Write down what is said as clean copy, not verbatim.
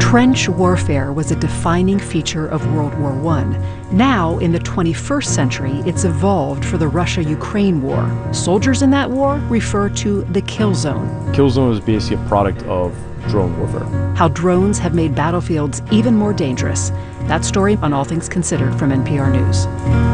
Trench warfare was a defining feature of World War I. Now, in the 21st century, it's evolved for the Russia-Ukraine war. Soldiers in that war refer to the kill zone. Kill zone is basically a product of drone warfare. How drones have made battlefields even more dangerous. That story on All Things Considered from NPR News.